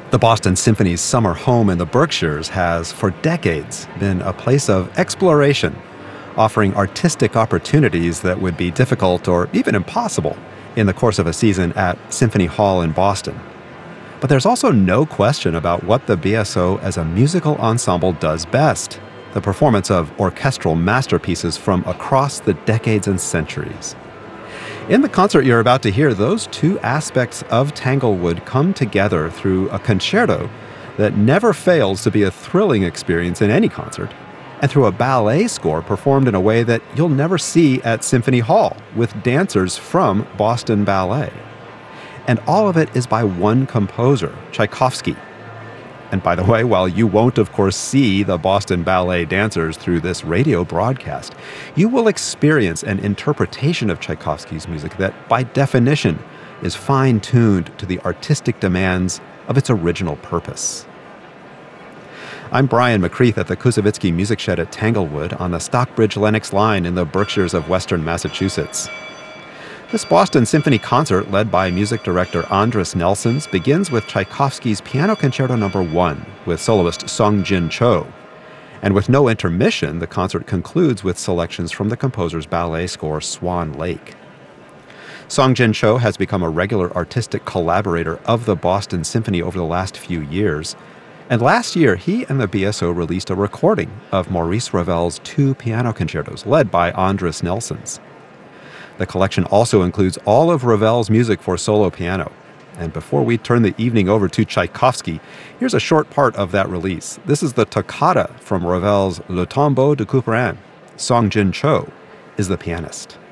The Boston Symphony's summer home in the Berkshires has, for decades, been a place of exploration, offering artistic opportunities that would be difficult or even impossible in the course of a season at Symphony Hall in Boston. But there's also no question about what the BSO as a musical ensemble does best: the performance of orchestral masterpieces from across the decades and centuries. In the concert you're about to hear, those two aspects of Tanglewood come together through a concerto that never fails to be a thrilling experience in any concert, and through a ballet score performed in a way that you'll never see at Symphony Hall, with dancers from Boston Ballet. And all of it is by one composer, Tchaikovsky. And by the way, while you won't, of course, see the Boston Ballet dancers through this radio broadcast, you will experience an interpretation of Tchaikovsky's music that, by definition, is fine-tuned to the artistic demands of its original purpose. I'm Brian McCreath at the Koussevitzky Music Shed at Tanglewood on the Stockbridge-Lenox line in the Berkshires of western Massachusetts. This Boston Symphony concert, led by music director Andris Nelsons, begins with Tchaikovsky's Piano Concerto No. 1 with soloist Song-Jin Cho. And with no intermission, the concert concludes with selections from the composer's ballet score Swan Lake. Song-Jin Cho has become a regular artistic collaborator of the Boston Symphony over the last few years. And last year, he and the BSO released a recording of Maurice Ravel's two piano concertos, led by Andris Nelsons. The collection also includes all of Ravel's music for solo piano. And before we turn the evening over to Tchaikovsky, here's a short part of that release. This is the toccata from Ravel's Le Tombeau de Couperin. Song-Jin Cho is the pianist.